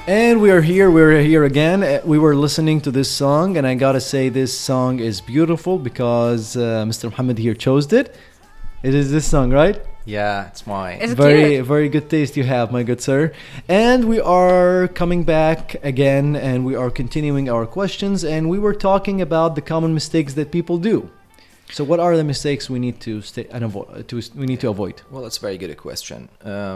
And we are here. We're here again. We were listening to this song, and I gotta say, this song is beautiful because Mr. Muhammad here chose it. It is this song, right? Yeah, it's mine. Is it Very, cute? very good taste you have, my good sir. And we are coming back again, and we are continuing our questions. And we were talking about the common mistakes that people do. So, what are the mistakes we need to stay and avoid? We need to avoid. Well, it's very good a question.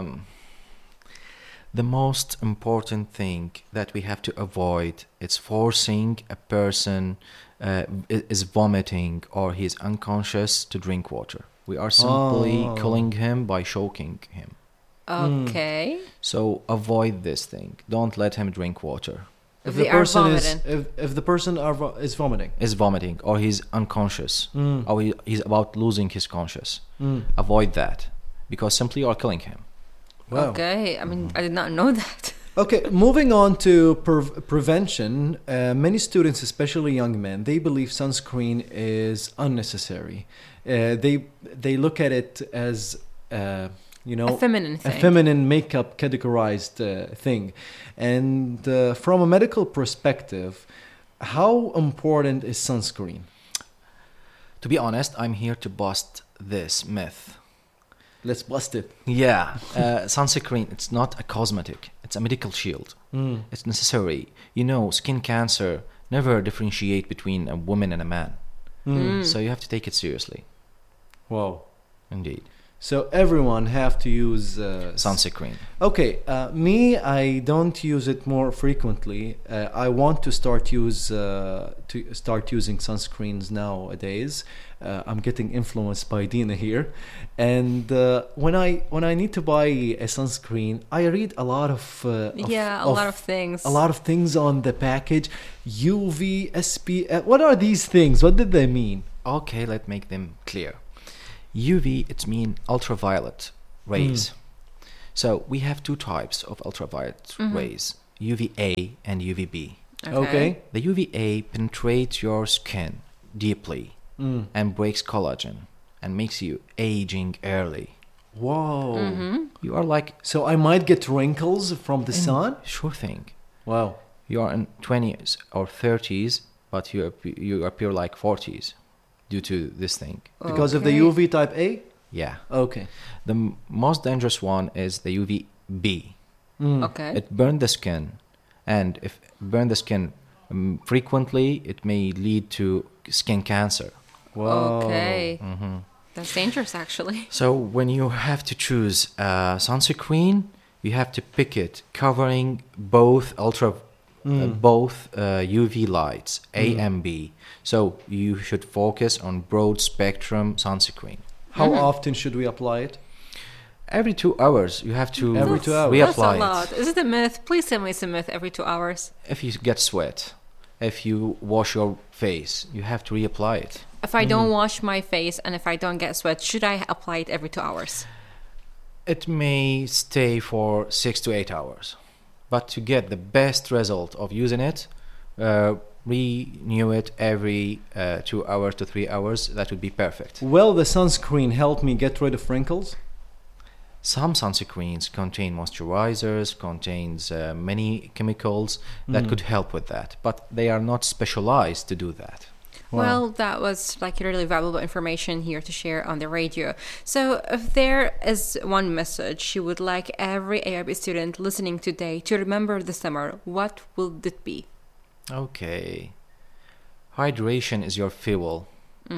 The most important thing that we have to avoid is forcing a person is vomiting or he's unconscious to drink water. We are simply killing him by choking him. Okay. So avoid this thing. Don't let him drink water. If They the are person is vomiting. if the person is vomiting. Is vomiting or he's unconscious or he's about losing his conscious. Mm. Avoid that because simply you are killing him. Wow. Okay. I mean, I did not know that. Okay, moving on to prevention. Many students, especially young men, they believe sunscreen is unnecessary. They look at it as A feminine a thing. feminine makeup categorized thing. And from a medical perspective, how important is sunscreen? To be honest, I'm here to bust this myth. Let's bust it. Yeah, sunscreen, it's not a cosmetic. It's a medical shield. Mm. It's necessary. You know, skin cancer never differentiate between a woman and a man. So you have to take it seriously. Wow. Indeed. So everyone have to use Sunscreen. Okay, me, I don't use it more frequently. I want to start using sunscreens nowadays. I'm getting influenced by Dina here, and when I need to buy a sunscreen, I read a lot of lot of things. a lot of things on the package. UV, SPF. What are these things? What did they mean? Okay, let's make them clear. UV, it means ultraviolet rays. So we have two types of ultraviolet rays, UVA and UVB. Okay. The UVA penetrates your skin deeply and breaks collagen and makes you aging early. Whoa. You are like, So I might get wrinkles from the sun? sure thing. Wow. You are in 20s or 30s, but you appear like 40s due to this thing. Because of the Okay. UV type A? Yeah. Okay. The most dangerous one is the UVB. Okay. It burns the skin, and if burn the skin frequently, it may lead to skin cancer. Wow. Okay. That's dangerous, actually. So when you have to choose sunscreen, you have to pick it covering both UV lights, A and B. So you should focus on broad spectrum sunscreen. How often should we apply it? Every 2 hours, you have to Every 2 hours. That's a reapply lot. it. Is it a myth? Please tell me it's a myth every 2 hours. If you get sweat, if you wash your face, you have to reapply it. If I don't wash my face and if I don't get sweat, should I apply it every 2 hours? It may stay for 6 to 8 hours. But to get the best result of using it, renew it every 2 hours to 3 hours. That would be perfect. Will the sunscreen help me get rid of wrinkles? Some sunscreens contain moisturizers, contains many chemicals that could help with that, but they are not specialized to do that. Wow. Well, that was like really valuable information here to share on the radio. So if there is one message you would like every ARB student listening today to remember this summer, what will it be? Okay. Hydration is your fuel.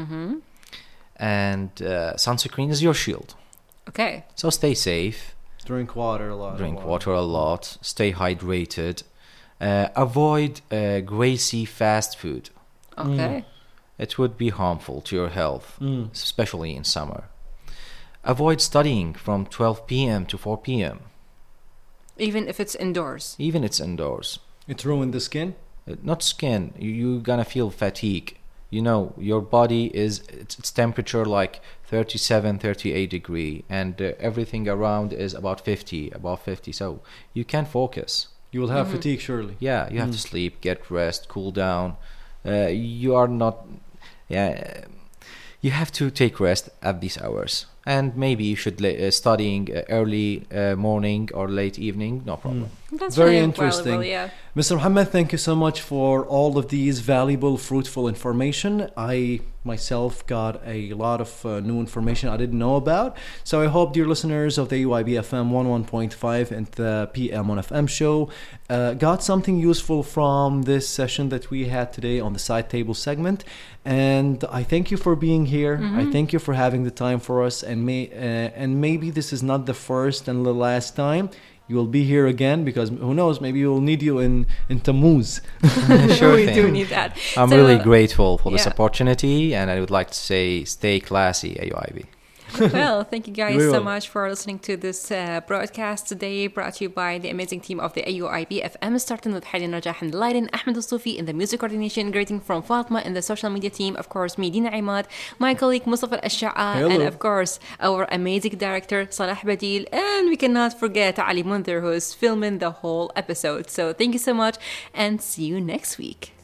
And sunscreen is your shield. Okay. So stay safe, Drink water a lot. drink water a lot, stay hydrated, avoid greasy fast food. Okay. It would be harmful to your health, especially in summer. Avoid studying from 12 p.m. to 4 p.m. Even if it's indoors. Even it's indoors. It ruined the skin? Not skin. You're gonna feel fatigue. You know, your body is, it's temperature like 37, 38 degree, and everything around is about 50, above 50. So you can't focus. You will have fatigue, surely. Yeah, you have to sleep, get rest, cool down. You are not, you have to take rest at these hours. and maybe you should studying early morning or late evening, no problem. That's Very really interesting. valuable, yeah. Mr. Muhammad, thank you so much for all of these valuable, fruitful information. I myself got a lot of new information I didn't know about. So I hope, dear listeners of the UIB FM 11.5 and the PM on FM show, got something useful from this session that we had today on the side table segment. And I thank you for being here. I thank you for having the time for us. And maybe this is not the first and the last time. You will be here again, because who knows, maybe we'll need you in Tammuz. Sure We thing. do need that. I'm So, really grateful for this yeah. opportunity, and I would like to say stay classy, AUIB. Well, thank you guys We so will. much for listening to this broadcast today, brought to you by the amazing team of the AUIB FM, starting with Hadi Najah and Laiden, Ahmed Al-Sufi in the music coordination, greeting from Fatma in the social media team, of course, me, Dina Imad, my colleague Mustafa Al-Ash'a'a, Hello. and of course, our amazing director, Salah Badil, and we cannot forget Ali Mundir, who is filming the whole episode. So thank you so much, and see you next week.